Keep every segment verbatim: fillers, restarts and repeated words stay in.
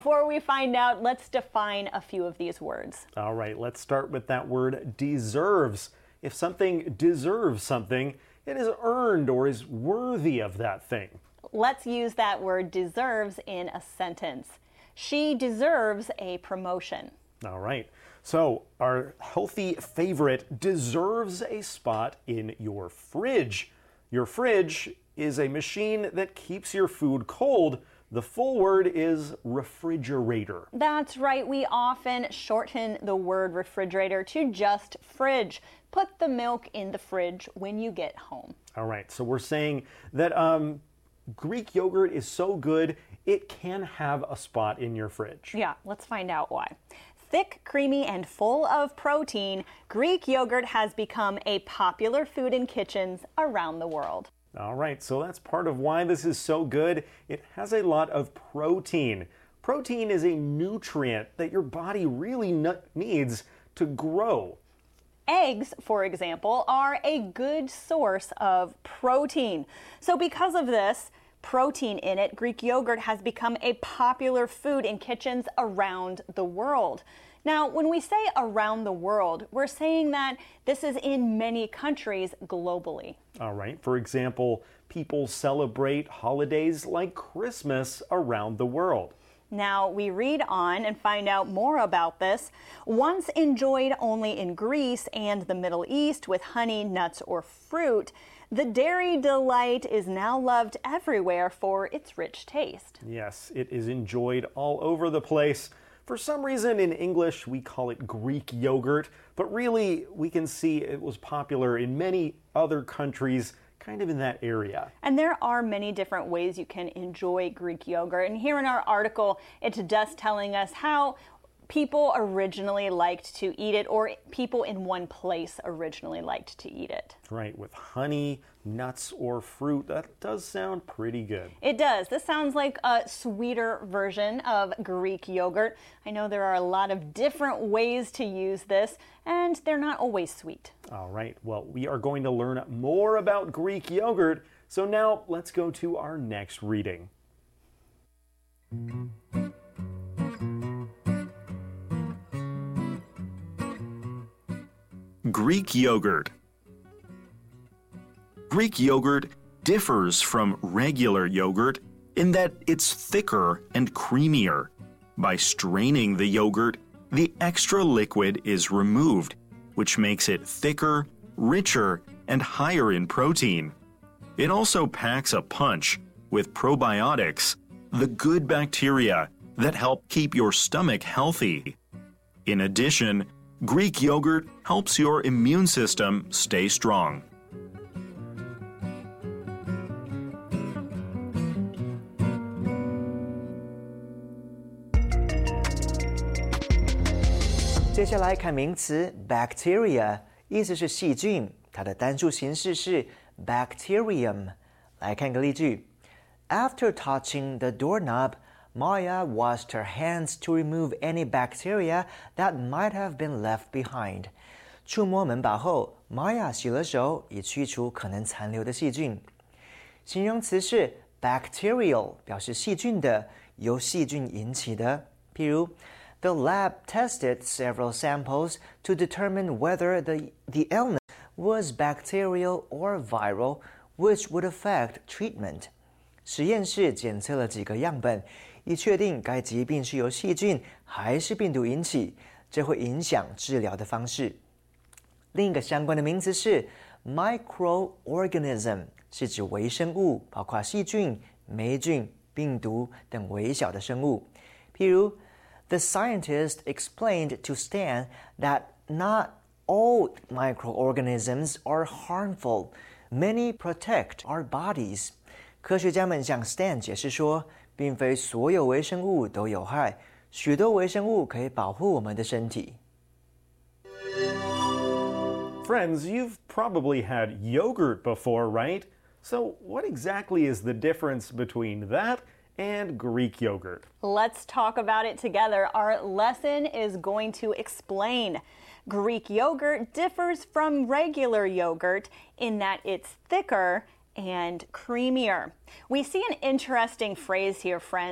Before we find out, let's define a few of these words. All right, let's start with that word deserves. If something deserves something, it is earned or is worthy of that thing. Let's use that word deserves in a sentence. She deserves a promotion. All right, so our healthy favorite deserves a spot in your fridge. Your fridge is a machine that keeps your food cold. The full word is refrigerator. That's right. We often shorten the word refrigerator to just fridge. Put the milk in the fridge when you get home. All right, so we're saying that um, Greek yogurt is so good, it can have a spot in your fridge. Yeah, let's find out why. Thick, creamy, and full of protein, Greek yogurt has become a popular food in kitchens around the world. All right, so that's part of why this is so good. It has a lot of protein. Protein is a nutrient that your body really needs to grow. Eggs, for example, are a good source of protein. So because of this protein in it, Greek yogurt has become a popular food in kitchens around the world. Now, when we say around the world, we're saying that this is in many countries globally. All right. For example, people celebrate holidays like Christmas around the world. Now, we read on and find out more about this. Once enjoyed only in Greece and the Middle East with honey, nuts, or fruit, the dairy delight is now loved everywhere for its rich taste. Yes, it is enjoyed all over the place. For some reason in English we call it Greek yogurt, but really we can see it was popular in many other countries kind of in that area. And there are many different ways you can enjoy Greek yogurt. And here in our article, it's just telling us how people originally liked to eat it, or people in one place originally liked to eat it. Right, with honey, nuts, or fruit. That does sound pretty good. It does. This sounds like a sweeter version of Greek yogurt. I know there are a lot of different ways to use this, and they're not always sweet. All right, well, we are going to learn more about Greek yogurt. So now let's go to our next reading. Greek yogurt. Greek yogurt differs from regular yogurt in that it's thicker and creamier. By straining the yogurt, the extra liquid is removed, which makes it thicker, richer, and higher in protein. It also packs a punch with probiotics, the good bacteria that help keep your stomach healthy. In addition, Greek yogurt helps your immune system stay strong. "接下来看名词 bacteria， 意思是细菌，它的单数形式是 bacterium。来看个例句 ：After touching the doorknob, Maya washed her hands to remove any bacteria that might have been left behind. 触摸门把后 ，Maya 洗了手，以去除可能残留的细菌。形容词是 bacterial， 表示细菌的，由细菌引起的。譬如 The lab tested several samples to determine whether the, the illness was bacterial or viral, which would affect treatment. 实验室检测了几个样本，以确定该疾病是由细菌还是病毒引起，这会影响治疗的方式。另一个相关的名词是 microorganism， 是指微生物，包括细菌、霉菌、病毒等微小的生物。譬如 The scientist explained to Stan that not all microorganisms are harmful. Many protect our bodies. 科学家们向 Stan 解释说，并非所有微生物都有害，许多微生物可以保护我们的身体。 Friends, you've probably had yogurt before, right? So what exactly is the difference between that and Greek yogurt? Let's talk about it together. Our lesson is going to explain. Greek yogurt differs from regular yogurt in that it's thicker and creamier. We see an interesting phrase here, friends,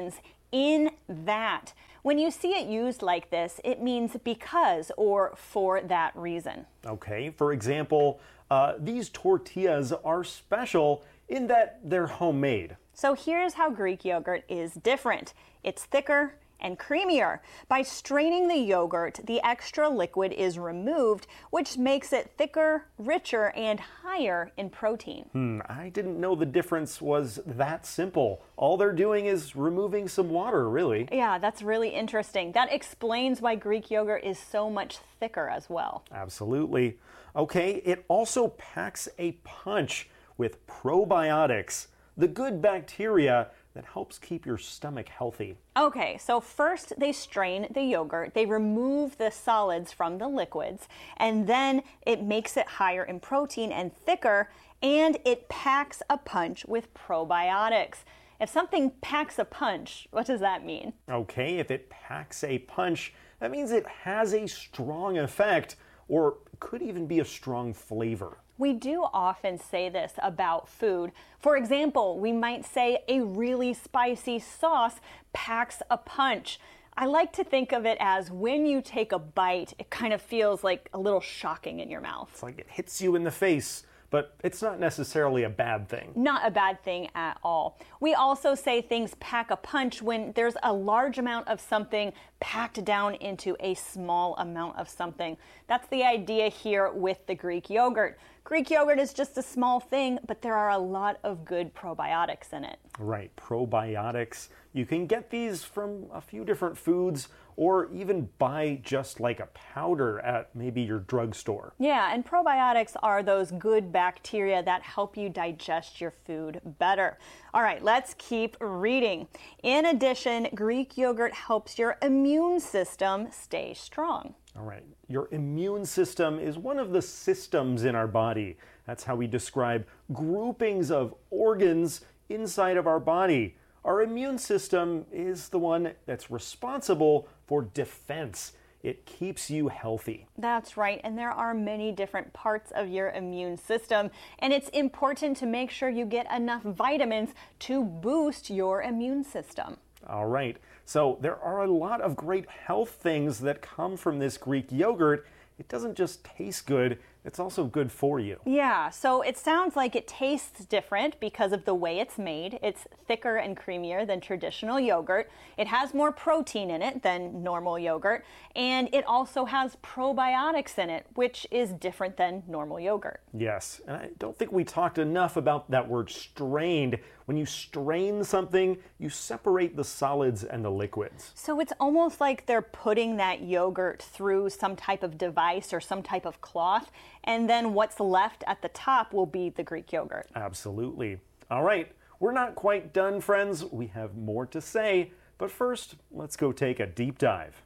in that. When you see it used like this, it means because or for that reason. Okay, for example, uh, these tortillas are special in that they're homemade. So here's how Greek yogurt is different. It's thicker and creamier. By straining the yogurt, the extra liquid is removed, which makes it thicker, richer, and higher in protein. Hmm, I didn't know the difference was that simple. All they're doing is removing some water, really. Yeah, that's really interesting. That explains why Greek yogurt is so much thicker as well. Absolutely. Okay, it also packs a punch with probiotics, the good bacteria that helps keep your stomach healthy. Okay, so first they strain the yogurt, they remove the solids from the liquids, and then it makes it higher in protein and thicker, and it packs a punch with probiotics. If something packs a punch, what does that mean? Okay, if it packs a punch, that means it has a strong effect, or could even be a strong flavor. We do often say this about food. For example, we might say a really spicy sauce packs a punch. I like to think of it as when you take a bite, it kind of feels like a little shocking in your mouth. It's like it hits you in the face, but it's not necessarily a bad thing. Not a bad thing at all. We also say things pack a punch when there's a large amount of something packed down into a small amount of something. That's the idea here with the Greek yogurt. Greek yogurt is just a small thing, but there are a lot of good probiotics in it. Right, probiotics. You can get these from a few different foods or even buy just like a powder at maybe your drugstore. Yeah, and probiotics are those good bacteria that help you digest your food better. All right, let's keep reading. In addition, Greek yogurt helps your immune system stay strong. All right, your immune system is one of the systems in our body. That's how we describe groupings of organs inside of our body. Our immune system is the one that's responsible for defense. It keeps you healthy. That's right, and there are many different parts of your immune system, and it's important to make sure you get enough vitamins to boost your immune system. All right, so there are a lot of great health things that come from this Greek yogurt. It doesn't just taste good, it's also good for you. Yeah, so it sounds like it tastes different because of the way it's made. It's thicker and creamier than traditional yogurt. It has more protein in it than normal yogurt. And it also has probiotics in it, which is different than normal yogurt. Yes, and I don't think we talked enough about that word strained. When you strain something, you separate the solids and the liquids. So it's almost like they're putting that yogurt through some type of device or some type of cloth, and then what's left at the top will be the Greek yogurt. Absolutely. All right, we're not quite done, friends. We have more to say, but first, let's go take a deep dive.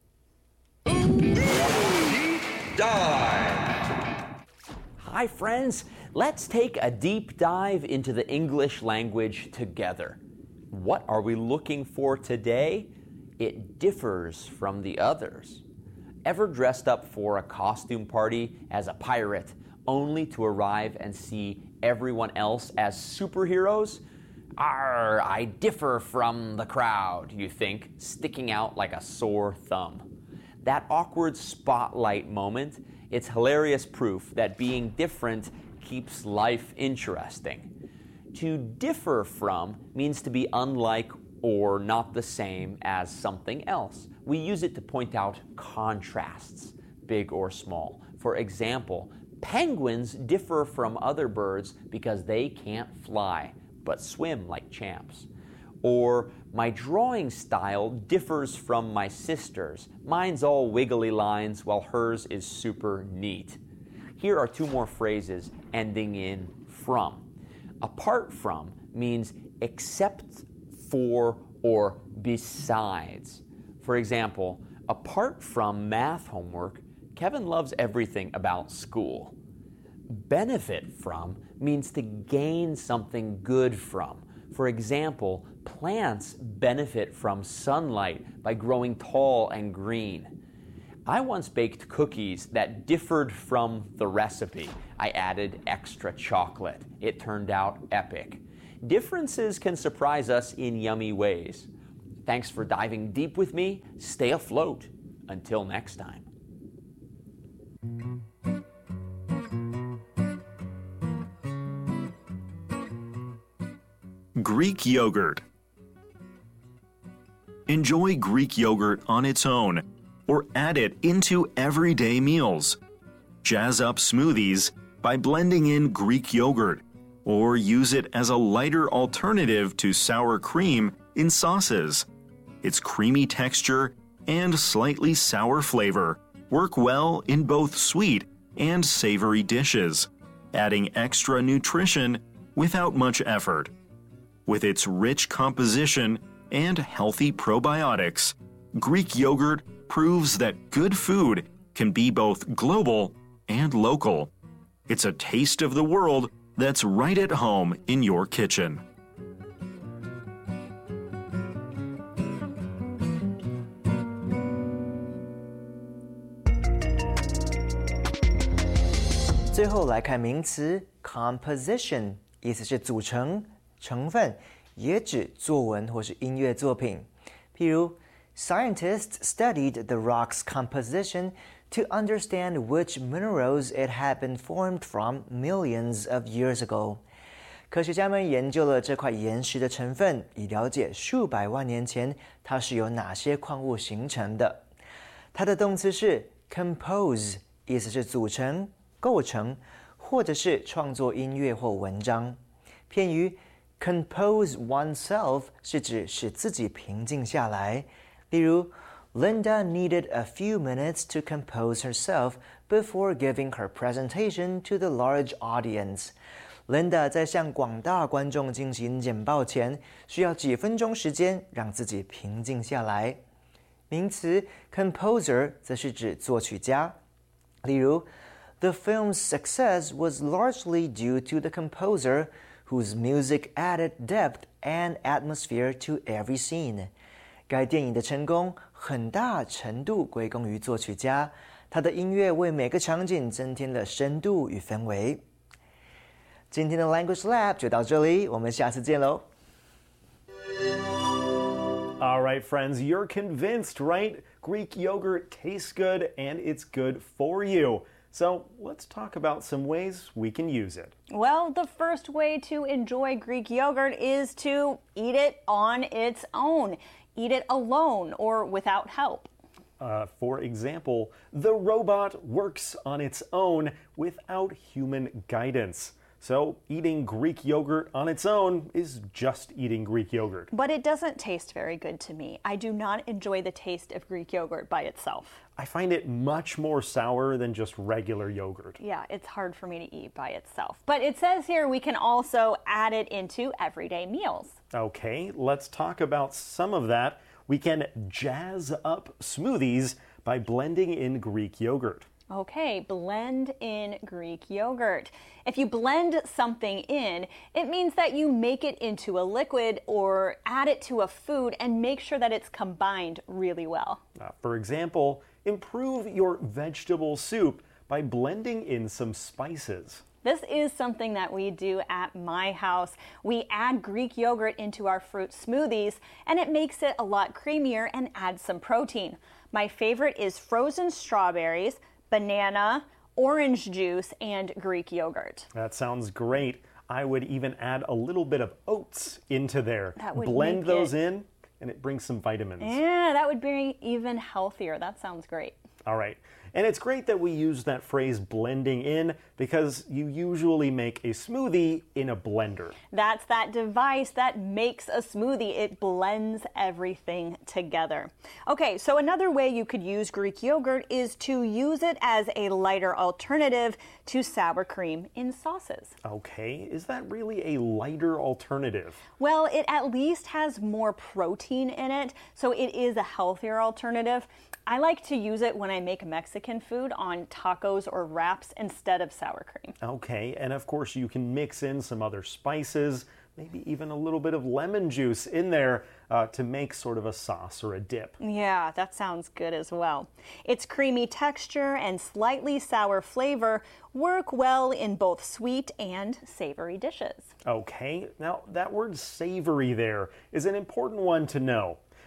Deep dive. Hi, friends. Let's take a deep dive into the English language together. What are we looking for today? It differs from the others. Ever dressed up for a costume party as a pirate, only to arrive and see everyone else as superheroes? Arr, I differ from the crowd, you think, sticking out like a sore thumb. That awkward spotlight moment, it's hilarious proof that being different keeps life interesting. To differ from means to be unlike or not the same as something else. We use it to point out contrasts, big or small. For example, penguins differ from other birds because they can't fly, but swim like champs. Or, my drawing style differs from my sister's. Mine's all wiggly lines while hers is super neat. Here are two more phrases ending in from. Apart from means except for or besides. For example, apart from math homework, Kevin loves everything about school. Benefit from means to gain something good from. For example, plants benefit from sunlight by growing tall and green. I once baked cookies that differed from the recipe. I added extra chocolate. It turned out epic. Differences can surprise us in yummy ways. Thanks for diving deep with me. Stay afloat. Until next time. Greek yogurt. Enjoy Greek yogurt on its own or add it into everyday meals. Jazz up smoothies by blending in Greek yogurt or use it as a lighter alternative to sour cream in sauces. Its creamy texture and slightly sour flavor work well in both sweet and savory dishes, adding extra nutrition without much effort. With its rich composition and healthy probiotics, Greek yogurt proves that good food can be both global and local. It's a taste of the world that's right at home in your kitchen. "最后来看名词 composition， 意思是组成、成分，也指作文或是音乐作品。譬如 Scientists studied the rock's composition to understand which minerals it had been formed from millions of years ago. 科学家们研究了这块岩石的成分，以了解数百万年前它是由哪些矿物形成的。它的动词是 compose， 意思是组成、构成，或者是创作音乐或文章。片语 compose oneself 是指使自己平静下来。例如 Linda needed a few minutes to compose herself before giving her presentation to the large audience. Linda 在向广大观众进行简报前，需要几分钟时间让自己平静下来。名词 composer 则是指作曲家。例如 The film's success was largely due to the composer, whose music added depth and atmosphere to every scene. 该电影的成功很大程度归功于作曲家，他的音乐为每个场景增添了深度与氛围。今天的 Language Lab 就到这里，我们下次见喽。 All right, friends, you're convinced, right? Greek yogurt tastes good and it's good for you. So let's talk about some ways we can use it. Well, the first way to enjoy Greek yogurt is to eat it on its own. Eat it alone or without help. Uh, for example, the robot works on its own without human guidance. So eating Greek yogurt on its own is just eating Greek yogurt. But it doesn't taste very good to me. I do not enjoy the taste of Greek yogurt by itself. I find it much more sour than just regular yogurt. Yeah, it's hard for me to eat by itself. But it says here we can also add it into everyday meals. Okay, let's talk about some of that. We can jazz up smoothies by blending in Greek yogurt. Okay, blend in Greek yogurt. If you blend something in, it means that you make it into a liquid or add it to a food and make sure that it's combined really well. Uh, for example, improve your vegetable soup by blending in some spices. This is something that we do at my house. We add Greek yogurt into our fruit smoothies, and it makes it a lot creamier and adds some protein. My favorite is frozen strawberries, banana, orange juice, and Greek yogurt. That sounds great. I would even add a little bit of oats into there. That would Blend make those it... in, and it brings some vitamins. Yeah, that would be even healthier. That sounds great. All right. And it's great that we use that phrase blending in because you usually make a smoothie in a blender. That's that device that makes a smoothie. It blends everything together. Okay, so another way you could use Greek yogurt is to use it as a lighter alternative to sour cream in sauces. Okay, is that really a lighter alternative? Well, it at least has more protein in it, so it is a healthier alternative. I like to use it when I make Mexican food on tacos or wraps instead of sour cream. Okay, and of course you can mix in some other spices, maybe even a little bit of lemon juice in there uh, to make sort of a sauce or a dip. Yeah, that sounds good as well. Its creamy texture and slightly sour flavor work well in both sweet and savory dishes. Okay, now that word savory there is an important one to know.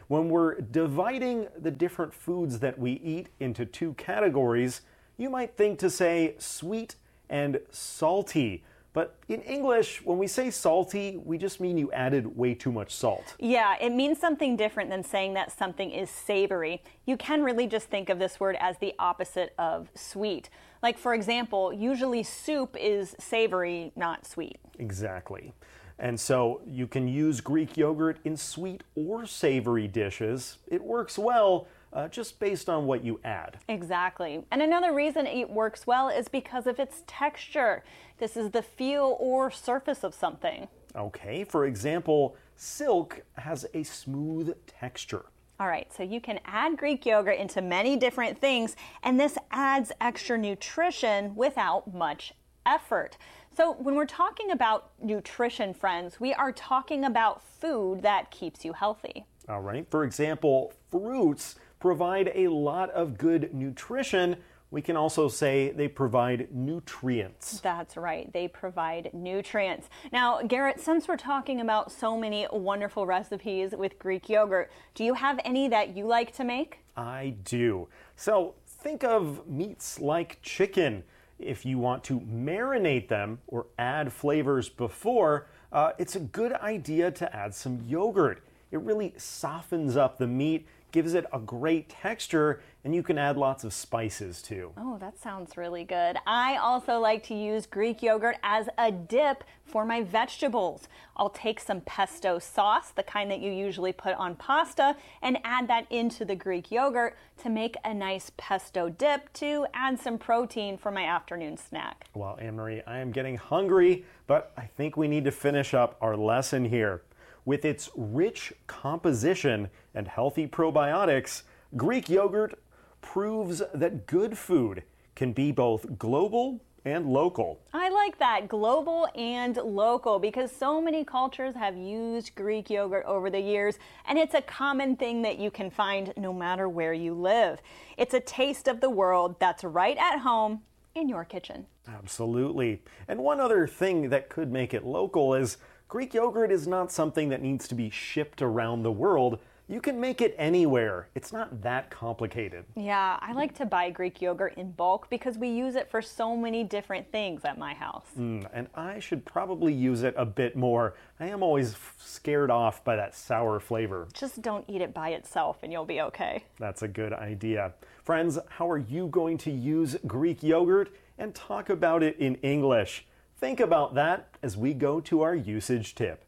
When we're dividing the different foods that we eat into two categories, you might think to say sweet and salty. But in English, when we say salty, we just mean you added way too much salt. Yeah, it means something different than saying that something is savory. You can really just think of this word as the opposite of sweet. Like, for example, usually soup is savory, not sweet. Exactly. And so you can use Greek yogurt in sweet or savory dishes. It works well. Uh, just based on what you add. Exactly. And another reason it works well is because of its texture. This is the feel or surface of something. Okay, for example, silk has a smooth texture. All right, so you can add Greek yogurt into many different things, and this adds extra nutrition without much effort. So when we're talking about nutrition, friends, we are talking about food that keeps you healthy. All right, for example, fruits provide a lot of good nutrition. We can also say they provide nutrients. That's right. They provide nutrients. Now, Garrett, since we're talking about so many wonderful recipes with Greek yogurt, do you have any that you like to make? I do. So think of meats like chicken. If you want to marinate them or add flavors before, uh, it's a good idea to add some yogurt. It really softens up the meat, gives it a great texture, and you can add lots of spices too. Oh, that sounds really good. I also like to use Greek yogurt as a dip for my vegetables. I'll take some pesto sauce, the kind that you usually put on pasta, and add that into the Greek yogurt to make a nice pesto dip to add some protein for my afternoon snack. Well, Anne-Marie, I am getting hungry, but I think we need to finish up our lesson here. With its rich composition and healthy probiotics, Greek yogurt proves that good food can be both global and local. I like that, global and local, because so many cultures have used Greek yogurt over the years, and it's a common thing that you can find no matter where you live. It's a taste of the world that's right at home in your kitchen. Absolutely. And one other thing that could make it local is Greek yogurt is not something that needs to be shipped around the world. You can make it anywhere. It's not that complicated. Yeah, I like to buy Greek yogurt in bulk because we use it for so many different things at my house. Mm, and I should probably use it a bit more. I am always f- scared off by that sour flavor. Just don't eat it by itself and you'll be okay. That's a good idea. Friends, how are you going to use Greek yogurt and talk about it in English? Think about that as we go to our usage tip.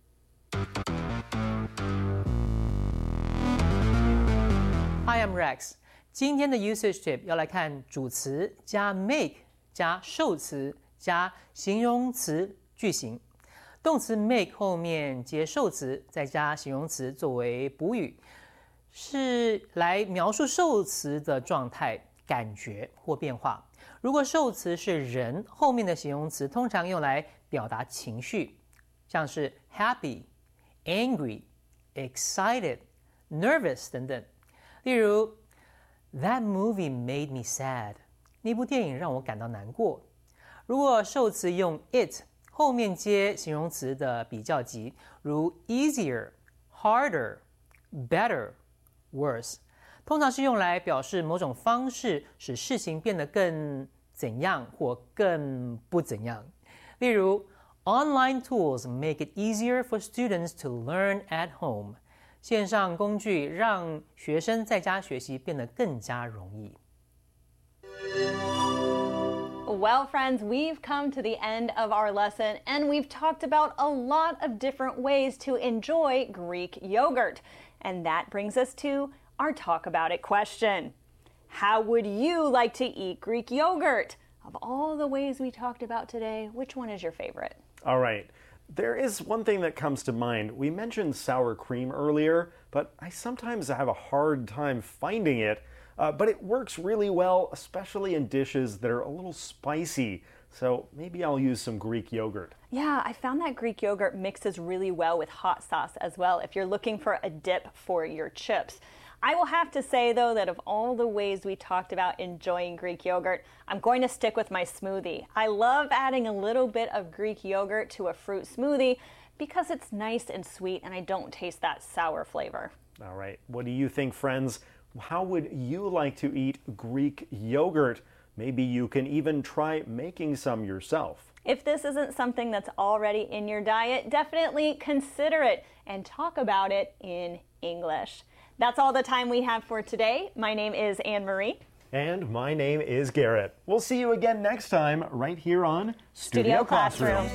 Hi, I'm Rex. 今天的 usage tip 要来看主词加 make 加受词加形容词句型。动词 make 后面接受词，再加形容词作为补语，是来描述受词的状态、感觉或变化。如果受词是人，后面的形容词通常用来表达情绪，像是 happy、angry、excited、nervous 等等。例如 That movie made me sad. 那部电影让我感到难过。如果受词用 it， 后面接形容词的比较级，如 easier、harder、better、worse， 通常是用来表示某种方式使事情变得更怎样或更不怎样。例如 Online tools make it easier for students to learn at home. 线上工具让学生在家学习变得更加容易。 Well, friends, we've come to the end of our lesson, and we've talked about a lot of different ways to enjoy Greek yogurt. And that brings us to our Talk About It question. How would you like to eat Greek yogurt? Of all the ways we talked about today, which one is your favorite? All right. There is one thing that comes to mind. We mentioned sour cream earlier, but I sometimes have a hard time finding it. Uh, but it works really well, especially in dishes that are a little spicy. So maybe I'll use some Greek yogurt. Yeah, I found that Greek yogurt mixes really well with hot sauce as well if you're looking for a dip for your chips. I will have to say, though, that of all the ways we talked about enjoying Greek yogurt, I'm going to stick with my smoothie. I love adding a little bit of Greek yogurt to a fruit smoothie because it's nice and sweet and I don't taste that sour flavor. All right, what do you think, friends? How would you like to eat Greek yogurt? Maybe you can even try making some yourself. If this isn't something that's already in your diet, definitely consider it and talk about it in English. That's all the time we have for today. My name is Anne-Marie. And my name is Garrett. We'll see you again next time right here on Studio Classroom.